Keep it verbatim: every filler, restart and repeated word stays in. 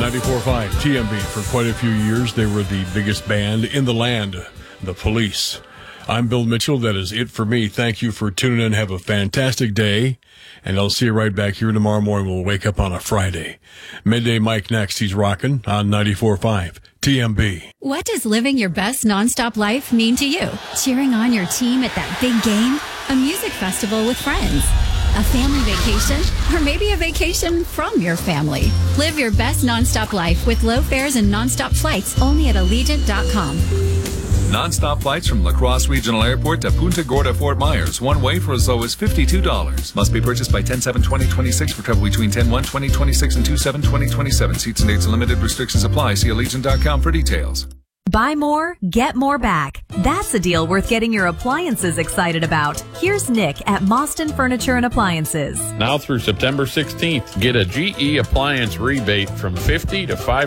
ninety-four point five T M B. For quite a few years, they were the biggest band in the land, The Police. I'm Bill Mitchell. That is it for me. Thank you for tuning in. Have a fantastic day. And I'll see you right back here tomorrow morning. We'll wake up on a Friday. Midday Mike next. He's rocking on ninety-four point five T M B. What does living your best nonstop life mean to you? Cheering on your team at that big game? A music festival with friends? A family vacation? Or maybe a vacation from your family? Live your best nonstop life with low fares and nonstop flights only at Allegiant dot com. Non-stop flights from La Crosse Regional Airport to Punta Gorda, Fort Myers. One way for as low as fifty-two dollars. Must be purchased by ten seven twenty twenty-six for travel between ten one twenty twenty-six and two seven twenty twenty-seven. Seats and dates and limited restrictions apply. See Allegiant dot com for details. Buy more, get more back. That's a deal worth getting your appliances excited about. Here's Nick at Mauston Furniture and Appliances. Now through September sixteenth, get a G E appliance rebate from fifty to five